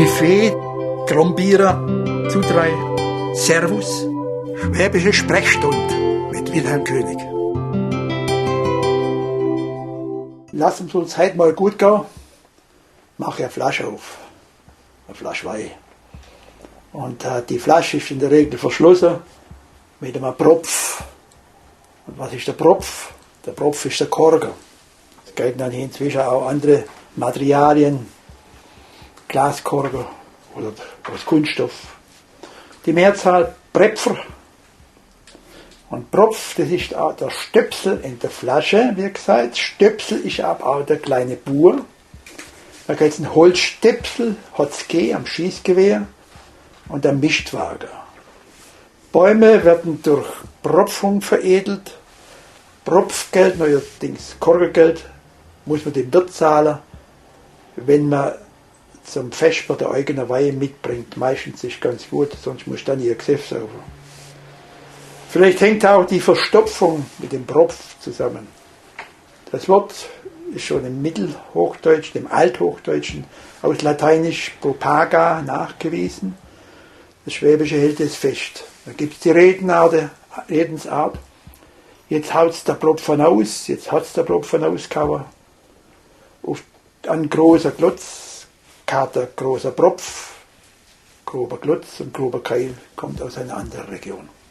Buffet, Trombierer, Zutrei, Servus. Schwäbische Sprechstunde mit Wilhelm König. Lass uns heute mal gut gehen. Mach eine Flasche auf. Eine Flasche Wein. Und die Flasche ist in der Regel verschlossen mit einem Propf. Und was ist der Propf? Der Propf ist der Korken. Es gelten dann inzwischen auch andere Materialien, Glaskorken oder aus Kunststoff. Die Mehrzahl Prepfer. Und Propf, das ist auch der Stöpsel in der Flasche, wie gesagt. Stöpsel ist aber auch der kleine Bur. Da gibt es einen Holzstöpsel, hat es am Schießgewehr und am Mischwagen. Bäume werden durch Propfung veredelt. Propfgeld, neuerdings Korkengeld, muss man dem Wirt zahlen, wenn man zum Vesper der eigenen Wein mitbringt. Meistens ist ganz gut, sonst muss dann ihr Gesäff sauber. Vielleicht hängt auch die Verstopfung mit dem Propf zusammen. Das Wort ist schon im Mittelhochdeutschen, im Althochdeutschen, aus Lateinisch propaga nachgewiesen. Das Schwäbische hält es fest. Da gibt es die Redensart. Jetzt haut's der Propfen aus, jetzt hat's der Propfen ausgehauen. Auf ein großer Klotz, Kater großer Propf, grober Klotz und grober Keil kommt aus einer anderen Region.